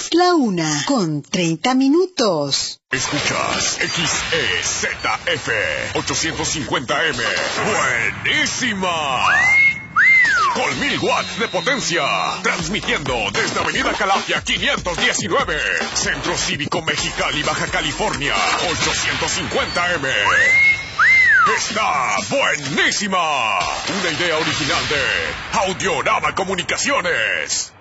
Es la 1:30. Escuchas XEZF 850M. ¡Buenísima! Con 1000 watts de potencia. Transmitiendo desde Avenida Calafia 519. Centro Cívico Mexicali, Baja California. 850M. ¡Está buenísima! Una idea original de Audiorama Comunicaciones.